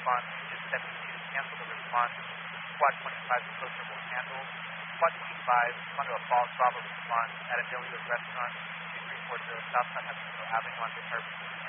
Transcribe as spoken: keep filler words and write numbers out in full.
response. Unit seventy-two, cancel the response. Squad twenty-five, closer will handle. Squad twenty-five, under a false Bravo response at Amelia's restaurant. Please report the South San Francisco Avenue on disturbance.